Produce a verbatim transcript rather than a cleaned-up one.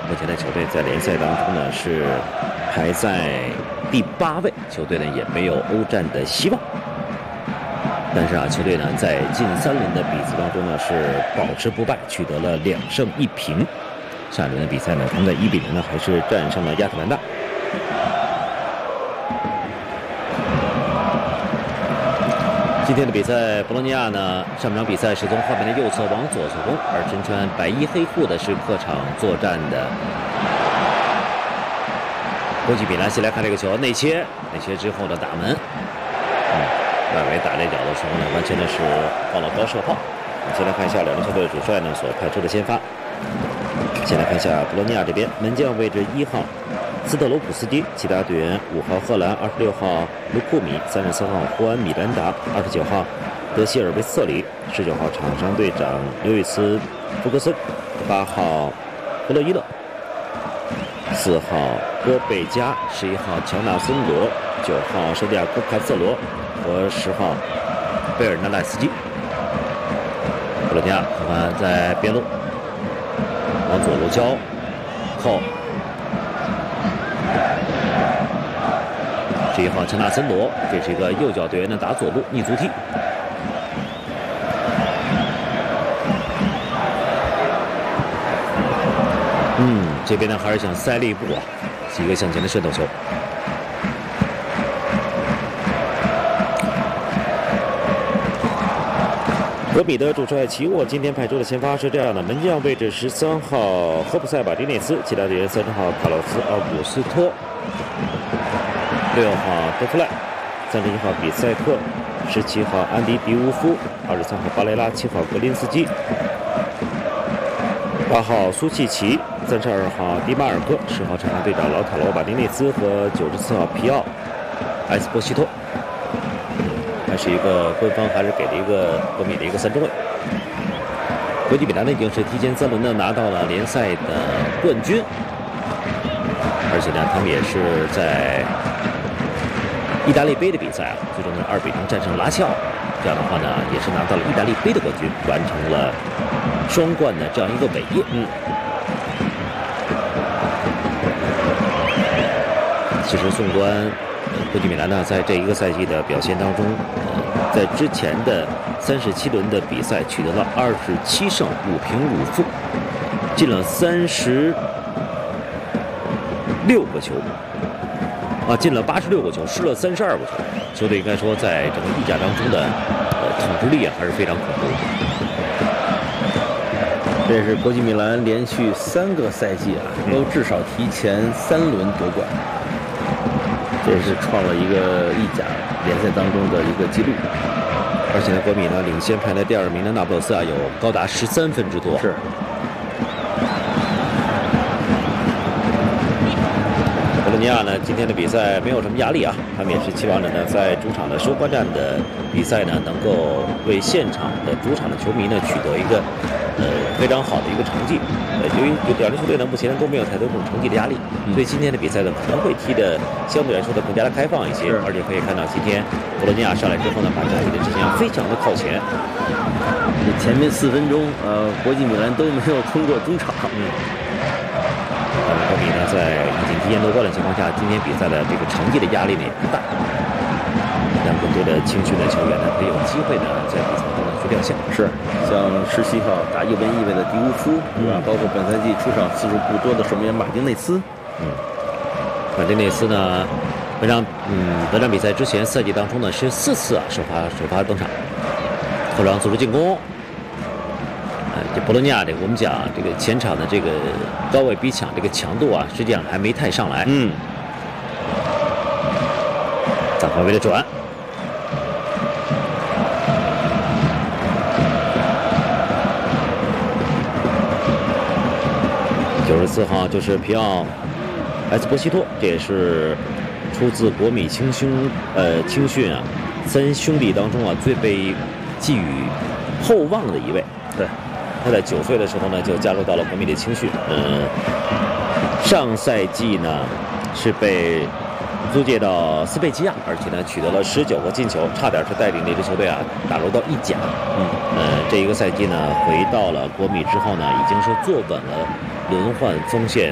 目前的球队在联赛当中呢是排在第八位，球队呢也没有欧战的希望。但是啊，球队呢在近三轮的比赛当中呢是保持不败，取得了两胜一平。上一轮的比赛呢，他们在一比零呢还是战胜了亚特兰大。今天的比赛，博洛尼亚呢上半场比赛是从画面的右侧往左侧攻，而身穿白衣黑裤的是客场作战的国际米兰。先来看这个球，内切，内切之后的打门。嗯，外围打这脚的时候呢，完全的是放了高射炮。我们先来看一下两支球队的主帅呢所派出的先发。先来看一下博洛尼亚这边，门将位置一号斯特罗普斯基，其他队员五号荷兰，二十六号卢库米，三十四号胡安米兰达，二十九号德希尔维瑟里，十九号场上队长刘易斯福格森，八号弗洛伊勒，四号戈贝加，十一号乔纳森罗，九号圣地亚哥卡瑟罗和十号贝尔纳赖斯基。博洛尼亚看看在边路往左路交后，这一号乔纳森罗，这是一个右脚队员的打左路逆足踢。嗯，这边呢还是想塞了一步啊，是一个向前的渗透球。国米的主帅齐沃今天派出的先发是这样的：门将位置十三号赫普塞马丁内斯，其他队员三十号卡洛斯奥古斯托，六号德弗赖，三十一号比塞克，十七号安迪迪乌夫，二十三号巴雷拉，七号格林斯基，八号苏契奇，三十二号迪马尔科，十号场上队长老塔罗马丁内斯和九十四号皮奥埃斯波西托。还是一个官方还是给了一个国米的一个三中卫。国际米兰呢已经是提前三轮呢拿到了联赛的冠军，而且呢他们也是在意大利杯的比赛啊，最终呢二比零战胜拉齐奥，这样的话呢也是拿到了意大利杯的冠军，完成了双冠的这样一个伟业。嗯，其实纵观国际米兰呢，在这一个赛季的表现当中，呃，在之前的三十七轮的比赛取得了二十七胜五平五负，进了三十六个球，啊，进了八十六个球，失了三十二个球。球队应该说，在整个意甲当中的呃统治力啊，还是非常恐怖的。 这是国际米兰连续三个赛季啊，都至少提前三轮夺冠。这也是创了一个意甲联赛当中的一个记录， 而且呢，国米呢领先排在第二名的那不勒斯啊，有高达十三分之多。 是。 博洛尼亚呢，今天的比赛没有什么压力啊，他们也是期望着呢，在主场的收官战的比赛呢，能够为现场的主场的球迷呢取得一个呃非常好的一个成绩。呃，由于两支球队呢目前都没有太多这种成绩的压力，所以今天的比赛呢可能会踢的相对来说的更加的开放一些，而且可以看到今天博洛尼亚上来之后呢，把整体的阵型非常的靠前。 前面四分钟，呃，国际米兰都没有通过中场。 嗯。呃，国米呢在已经提前夺冠的情况下，今天比赛的这个成绩的压力呢也不大，让更多的青训的球员呢可以有机会呢在比赛中呢去亮相。 是，像十七号打右边翼位的迪乌夫，对吧？嗯、包括本赛季出场次数不多的守门员马丁内斯。 嗯，马丁内斯呢，本场嗯本场比赛之前赛季当中呢是四次啊首发首发登场，后场组织进攻。这博洛尼亚这个我们讲这个前场的这个高位逼抢这个强度啊，实际上还没太上来。 嗯， 在后卫的转，九十四号就是皮奥埃斯波西托，这也是出自国米青训呃青训啊三兄弟当中啊最被寄予厚望的一位。 对。 他在九岁的时候呢，就加入到了国米的青训。嗯，上赛季呢是被租借到斯佩齐亚，而且呢取得了十九个进球，差点是带领这支球队啊打入到意甲。嗯，呃，这一个赛季呢回到了国米之后呢，已经是坐稳了轮换锋线